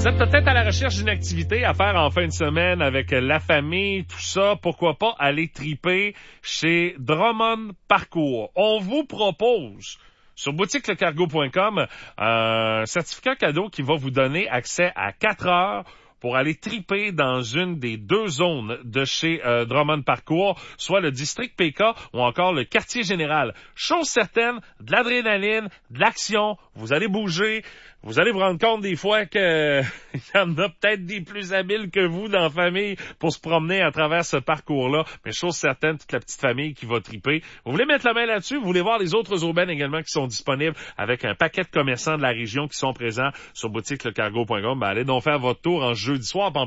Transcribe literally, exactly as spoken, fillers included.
Vous êtes peut-être à la recherche d'une activité à faire en fin de semaine avec la famille, tout ça. Pourquoi pas aller triper chez Drummond Parcours. On vous propose sur boutique le cargo point com un certificat cadeau qui va vous donner accès à quatre heures pour aller triper dans une des deux zones de chez euh, Drummond Parcours, soit le district P K ou encore le quartier général. Chose certaine, de l'adrénaline, de l'action, vous allez bouger, vous allez vous rendre compte des fois que il y en a peut-être des plus habiles que vous dans la famille pour se promener à travers ce parcours-là. Mais chose certaine, toute la petite famille qui va triper. Vous voulez mettre la main là-dessus? Vous voulez voir les autres aubaines également qui sont disponibles avec un paquet de commerçants de la région qui sont présents sur boutique le cargo point com? Ben, allez donc faire votre tour en jeudi soir.